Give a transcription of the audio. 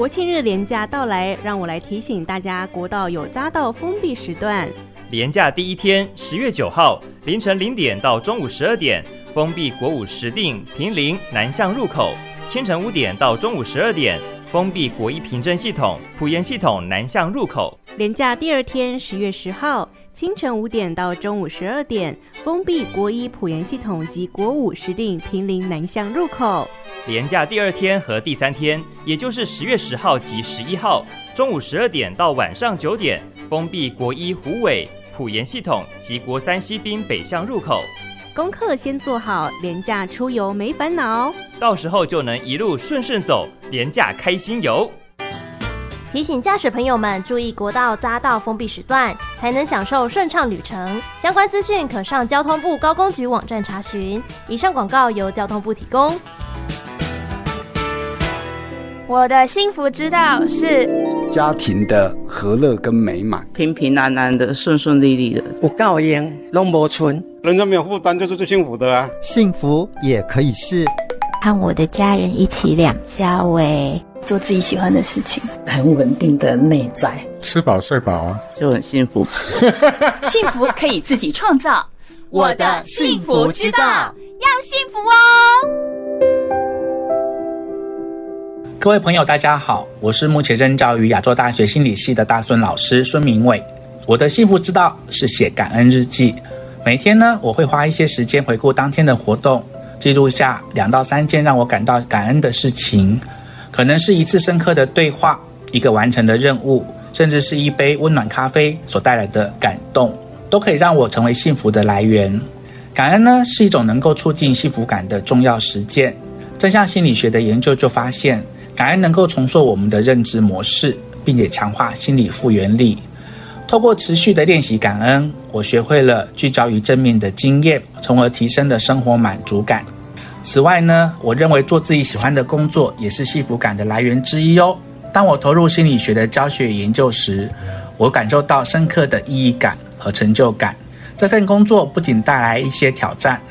国庆日连假到来，让我来提醒大家，国道有匝道封闭时段。 连假第一天10月9号凌晨0点到中午12点封闭国五石碇、坪林南向入口，清晨5点到中午12点封闭国一平镇系统、埔盐系统南向入口。 连假第二天10月10号清晨5点到中午12点封闭国一埔盐系统及国五石碇、坪林南向入口。 连假第二天和第三天，也就是10月10号及11号中午12点到晚上9点封闭国一虎尾、埔盐系统及国三西滨北向入口。 功课先做好，连假出游没烦恼， 到时候就能一路顺顺走，连假开心游。 提醒驾驶朋友们注意国道匝道封闭时段，才能享受顺畅旅程。相关资讯可上交通部高工局网站查询。以上广告由交通部提供。 我的幸福之道是家庭的和乐跟美满， 平平安安的、顺顺利利的。 有够用，拢无剩， 人生没有负担就是最幸福的啊！ 幸福也可以是和我的家人一起两家喂， 做自己喜欢的事情， 很稳定的内在， 吃饱睡饱就很幸福。 幸福可以自己创造，我的幸福之道，要幸福哦！ 各位朋友大家好，我是目前任教于亚洲大学心理系的大孙老师孙明伟。我的幸福之道是写感恩日记，每天呢我会花一些时间回顾当天的活动，记录下2到3件让我感到感恩的事情，可能是一次深刻的对话，一个完成的任务，甚至是一杯温暖咖啡所带来的感动，都可以让我成为幸福的来源。感恩呢是一种能够促进幸福感的重要实践。正向心理学的研究就发现，感恩能够重塑我们的认知模式，并且强化心理复原力。透过持续的练习感恩，我学会了聚焦于正面的经验，从而提升了生活满足感。此外呢，我认为做自己喜欢的工作也是幸福感的来源之一哦。当我投入心理学的教学与研究时，我感受到深刻的意义感和成就感。这份工作不仅带来一些挑战，